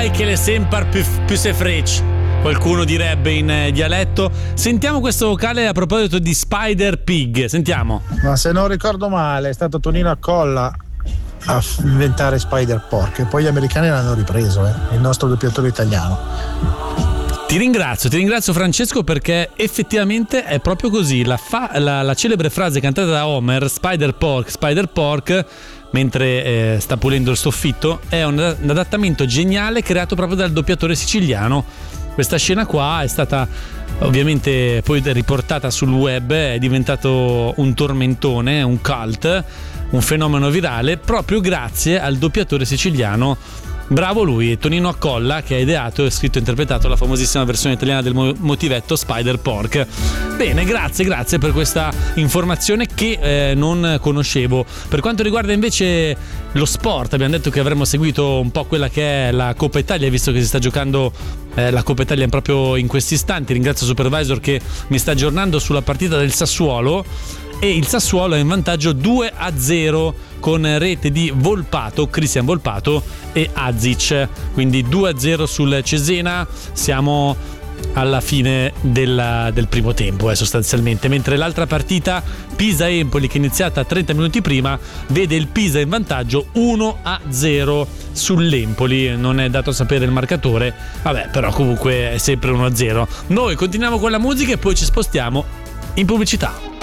Sai che le sempre più se frecci, qualcuno direbbe in dialetto. Sentiamo questo vocale a proposito di Spider Pig, sentiamo. Ma se non ricordo male è stato Tonino Accolla a inventare Spider Pork e poi gli americani l'hanno ripreso, il nostro doppiatore italiano. Ti ringrazio Francesco, perché effettivamente è proprio così. La celebre frase cantata da Homer, Spider Pork, mentre sta pulendo il soffitto, è un adattamento geniale creato proprio dal doppiatore siciliano. Questa scena qua è stata ovviamente poi riportata sul web, è diventato un tormentone, un cult, un fenomeno virale proprio grazie al doppiatore siciliano. Bravo lui, Tonino Accolla, che ha ideato e scritto e interpretato la famosissima versione italiana del motivetto Spider Pork. Bene, grazie per questa informazione che non conoscevo. Per quanto riguarda invece lo sport, abbiamo detto che avremmo seguito un po' quella che è la Coppa Italia, visto che si sta giocando la Coppa Italia proprio in questi istanti. Ringrazio Supervisor che mi sta aggiornando sulla partita del Sassuolo, e il Sassuolo è in vantaggio 2-0 con rete di Cristian Volpato e Azic, quindi 2-0 sul Cesena. Siamo alla fine del primo tempo sostanzialmente, mentre l'altra partita Pisa-Empoli, che è iniziata 30 minuti prima, vede il Pisa in vantaggio 1-0 sull'Empoli. Non è dato sapere il marcatore, vabbè, però comunque è sempre 1-0. Noi continuiamo con la musica e poi ci spostiamo in pubblicità.